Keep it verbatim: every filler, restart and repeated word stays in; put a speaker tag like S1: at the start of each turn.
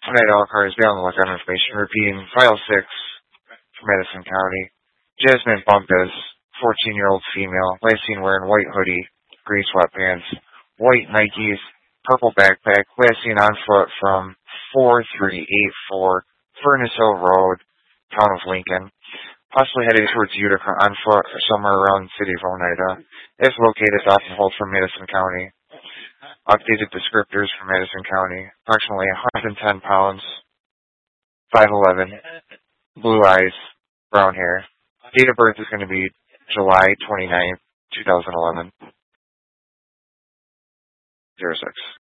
S1: Tonight, all cars be on the lookout information. Repeating, file six for Madison County. Jasmine Bumpus, fourteen-year-old female, last seen wearing white hoodie, gray sweatpants, white Nikes, purple backpack, last seen on foot from four three eight four Furnace Hill Road, town of Lincoln, possibly headed towards Utica on foot or somewhere around the city of Oneida. Is located off the hold from Madison County. Updated descriptors for Madison County. Approximately one hundred ten pounds, five eleven, blue eyes, brown hair. Date of birth is going to be July twenty-ninth, two thousand eleven. zero six.